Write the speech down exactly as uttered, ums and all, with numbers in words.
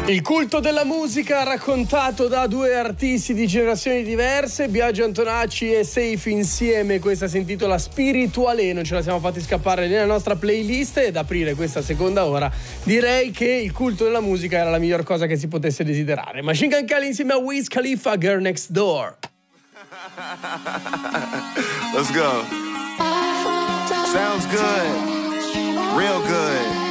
Il culto della musica raccontato da due artisti di generazioni diverse, Biagio Antonacci e Safe insieme. Questa si intitola Spirituale, non ce la siamo fatti scappare nella nostra playlist. Ed aprire questa seconda ora direi che il culto della musica era la miglior cosa che si potesse desiderare. Machine Gun Kelly insieme a Wiz Khalifa, Girl Next Door. Let's go. Sounds good. Real good.